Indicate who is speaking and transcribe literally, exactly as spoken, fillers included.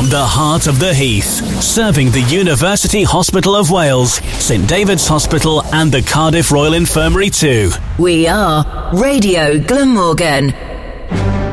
Speaker 1: From the heart of the Heath, serving the University Hospital of Wales, St David's Hospital and the Cardiff Royal Infirmary too.
Speaker 2: We are Radio Glamorgan.